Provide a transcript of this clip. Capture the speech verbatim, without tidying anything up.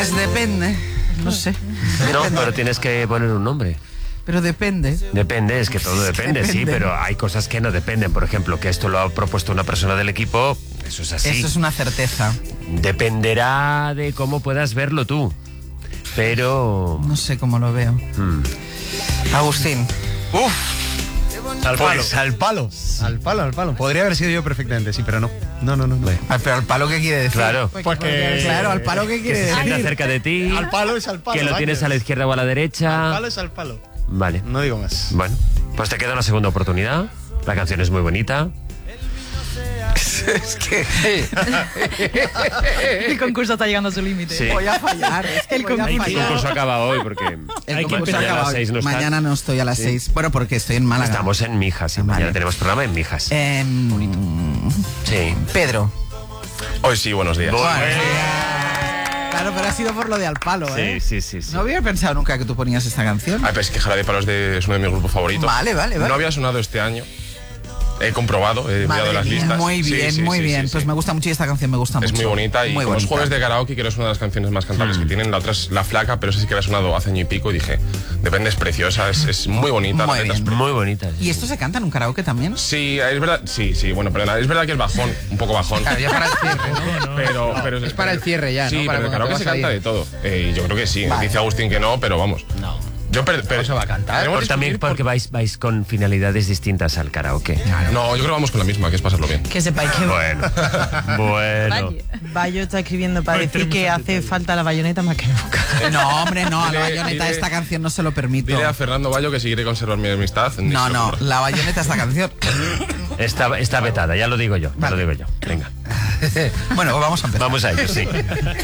Pues depende, no sé. No, Depende. pero tienes que poner un nombre. Pero depende. Depende, es que todo depende, sí, Depende. pero hay cosas que no dependen. Por ejemplo, que esto lo ha propuesto una persona del equipo, eso es así. Eso es una certeza. Dependerá de cómo puedas verlo tú. Pero... No sé cómo lo veo. hmm, Agustín. Uf, Al palo. pues al palo, al palo, al palo. Podría haber sido yo perfectamente, sí, pero no. No, no, no. no. Ah, pero al palo, ¿qué quiere decir? Claro, Pues que... Claro, al palo, ¿qué que quiere se sienta decir? cerca de ti, Al palo es al palo. que lo vaya. tienes a la izquierda o a la Al derecha. palo es al palo. Vale, No digo más. bueno, pues te queda una segunda oportunidad. La canción es muy bonita. Es que El concurso está llegando a su límite. Sí. voy a fallar. Es que El voy a concurso. El fallar. concurso acaba hoy porque El Hay que concurso empezar a las acaba seis, hoy. ¿no estás? Mañana no estoy a las seis. Bueno, porque estoy en Málaga. estamos en Mijas y Vale. mañana tenemos programa en Mijas. Em, Sí. Pedro. Hoy sí, buenos días. Claro, pero ha sido por lo de al palo, ¿eh? Sí, sí, sí, sí. No había pensado nunca que tú ponías esta canción. Ay, pero es que Jarabe de Palos de- es uno de mis grupos favoritos. Vale, vale, vale. No había sonado este año. He comprobado, he mirado Madre las mía, listas. Muy Sí, bien, sí, muy sí, bien. sí, Pues sí. me gusta mucho y esta canción me gusta Es mucho. muy bonita y muy con los bonita. jueves de karaoke, que es una de las canciones más cantables que tienen. La otra es La Flaca, pero esa sí que había sonado hace año y pico y dije, depende, es preciosa, es, es muy bonita. Muy la letra es bien. pre- Muy bonita. ¿Y esto se canta en un karaoke también? Sí, es verdad, sí, sí, bueno, perdona, es verdad que es bajón, un poco bajón. Claro, ya para el cierre, ¿no? Pero, pero Es para el cierre ya, Sí, ¿no? Para pero el cuando karaoke te se vas a canta ir. de todo. Eh, yo creo que sí. Vale. Dice Agustín que no, pero vamos. No. Yo per- per- se va a cantar. Tenemos Por que también discutir porque vais, vais con finalidades distintas al karaoke. por- No, yo creo que vamos con la misma, que es pasarlo bien. Que sepáis que Bueno, bueno. Bayo está escribiendo para decir que hace falta la bayoneta más que nunca. No, hombre, no. A la Dile- bayoneta dile- esta canción no se lo permito. Dile a Fernando Bayo que si quiere conservar mi amistad. ni No, se lo no. ocurra. La bayoneta esta canción. Está, está vetada, ya lo digo yo. Ya Vale. lo digo yo. Venga, Bueno, vamos a empezar. vamos a ello, sí.